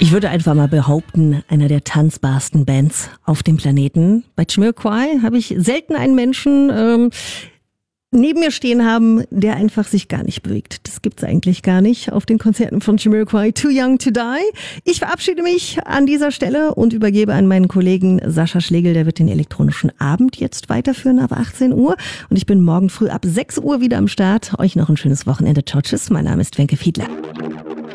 Ich würde einfach mal behaupten, einer der tanzbarsten Bands auf dem Planeten. Bei Jamiroquai habe ich selten einen Menschen neben mir stehen haben, der einfach sich gar nicht bewegt. Das gibt's eigentlich gar nicht auf den Konzerten von Jamiroquai. Too Young to Die. Ich verabschiede mich an dieser Stelle und übergebe an meinen Kollegen Sascha Schlegel. Der wird den elektronischen Abend jetzt weiterführen ab 18 Uhr. Und ich bin morgen früh ab 6 Uhr wieder am Start. Euch noch ein schönes Wochenende. Ciao, tschüss. Mein Name ist Wenke Fiedler.